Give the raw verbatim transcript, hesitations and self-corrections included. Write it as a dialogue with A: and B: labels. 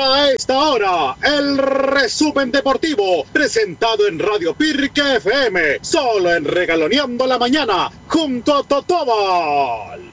A: A esta hora, el resumen deportivo, presentado en Radio Pirque F M, solo en Regaloneando la Mañana, junto a Totóbal.